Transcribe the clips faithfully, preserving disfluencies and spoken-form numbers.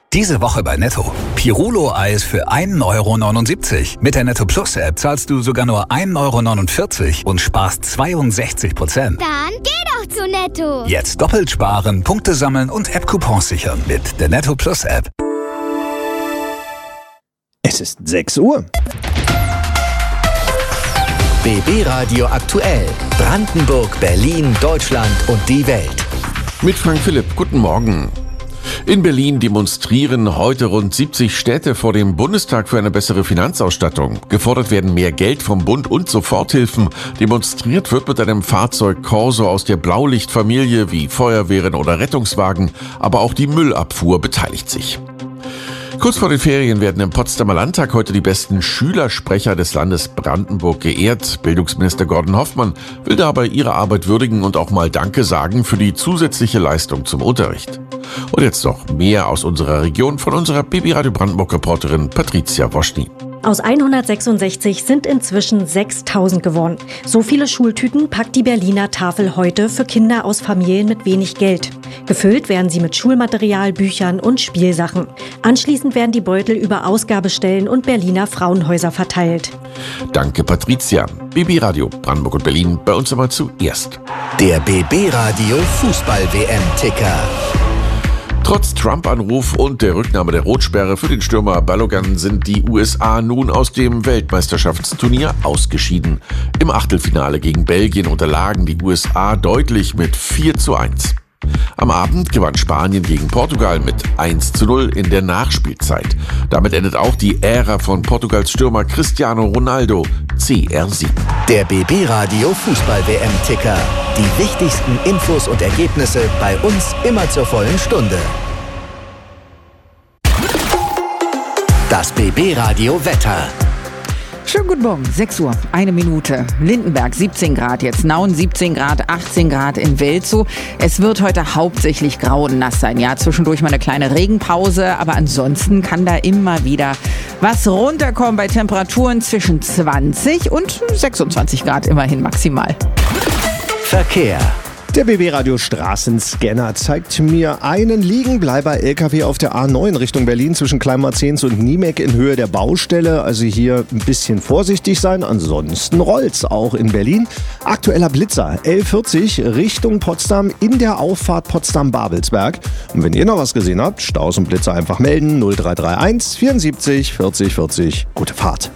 Diese Woche bei Netto. Pirulo-Eis für ein Euro neunundsiebzig. Mit der Netto Plus App zahlst du sogar nur ein Euro neunundvierzig und sparst zweiundsechzig Prozent. Dann geh doch zu Netto. Jetzt doppelt sparen, Punkte sammeln und App-Coupons sichern mit der Netto Plus App. Es ist sechs Uhr. B B Radio aktuell. Brandenburg, Berlin, Deutschland und die Welt. Mit Frank Philipp, guten Morgen. In Berlin demonstrieren heute rund siebzig Städte vor dem Bundestag für eine bessere Finanzausstattung. Gefordert werden mehr Geld vom Bund und Soforthilfen. Demonstriert wird mit einem Fahrzeug Corso aus der Blaulichtfamilie wie Feuerwehren oder Rettungswagen. Aber auch die Müllabfuhr beteiligt sich. Kurz vor den Ferien werden im Potsdamer Landtag heute die besten Schülersprecher des Landes Brandenburg geehrt. Bildungsminister Gordon Hoffmann will dabei ihre Arbeit würdigen und auch mal Danke sagen für die zusätzliche Leistung zum Unterricht. Und jetzt noch mehr aus unserer Region von unserer B B Radio Brandenburg-Reporterin Patricia Woschny. Aus hundertsechsundsechzig sind inzwischen sechstausend geworden. So viele Schultüten packt die Berliner Tafel heute für Kinder aus Familien mit wenig Geld. Gefüllt werden sie mit Schulmaterial, Büchern und Spielsachen. Anschließend werden die Beutel über Ausgabestellen und Berliner Frauenhäuser verteilt. Danke, Patricia. B B Radio Brandenburg und Berlin, bei uns aber zuerst. Der B B Radio Fußball-W M-Ticker. Trotz Trump-Anruf und der Rücknahme der Rotsperre für den Stürmer Balogun sind die U S A nun aus dem Weltmeisterschaftsturnier ausgeschieden. Im Achtelfinale gegen Belgien unterlagen die U S A deutlich mit vier zu eins. Am Abend gewann Spanien gegen Portugal mit eins zu null in der Nachspielzeit. Damit endet auch die Ära von Portugals Stürmer Cristiano Ronaldo, C R sieben. Der B B Radio Fußball-W M-Ticker. Die wichtigsten Infos und Ergebnisse bei uns immer zur vollen Stunde. Das B B Radio Wetter. Schönen guten Morgen, sechs Uhr, eine Minute. Lindenberg siebzehn Grad jetzt, Nauen siebzehn Grad, achtzehn Grad in Welzow. Es wird heute hauptsächlich grau und nass sein. Ja, zwischendurch mal eine kleine Regenpause, aber ansonsten kann da immer wieder was runterkommen bei Temperaturen zwischen zwanzig und sechsundzwanzig Grad immerhin maximal. Verkehr. Der B B Radio Straßenscanner zeigt mir einen Liegenbleiber L K W auf der A neun Richtung Berlin zwischen Kleinmarzens und Niemek in Höhe der Baustelle. Also hier ein bisschen vorsichtig sein, ansonsten rollt's auch in Berlin. Aktueller Blitzer L vierzig Richtung Potsdam in der Auffahrt Potsdam-Babelsberg. Und wenn ihr noch was gesehen habt, Staus und Blitzer einfach melden. null drei drei eins vierundsiebzig vierzig vierzig. Gute Fahrt.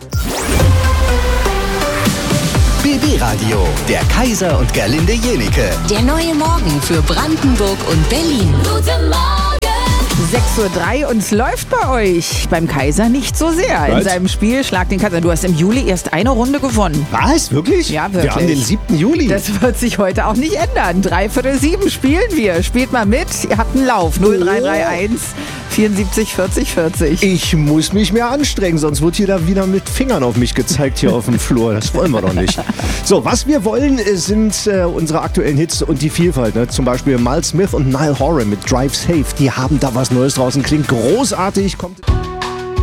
B B Radio, der Kaiser und Gerlinde Jenike. Der neue Morgen für Brandenburg und Berlin. Guten Morgen! sechs Uhr drei und es läuft bei euch. Beim Kaiser nicht so sehr. In Was? seinem Spiel Schlag den Kaiser. Du hast im Juli erst eine Runde gewonnen. Was? Wirklich? Ja, wirklich. Wir haben den siebten Juli. Das wird sich heute auch nicht ändern. Dreiviertel sieben spielen wir. Spielt mal mit. Ihr habt einen Lauf. null drei drei eins vierundsiebzig vierzig vierzig. Ich muss mich mehr anstrengen, sonst wird hier da wieder mit Fingern auf mich gezeigt hier auf dem Flur. Das wollen wir doch nicht. So, was wir wollen, sind äh, unsere aktuellen Hits und die Vielfalt. Ne? Zum Beispiel Miles Smith und Niall Horan mit Drive Safe. Die haben da was Neues draußen. Klingt großartig. Kommt